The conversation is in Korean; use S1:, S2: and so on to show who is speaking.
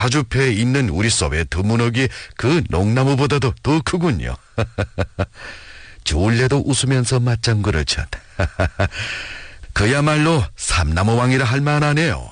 S1: 사주패에 있는 우리 섭의 드문억이 그 농나무보다도 더 크군요. 졸래도 웃으면서 맞장구를 쳤다. 그야말로 삼나무왕이라 할 만하네요.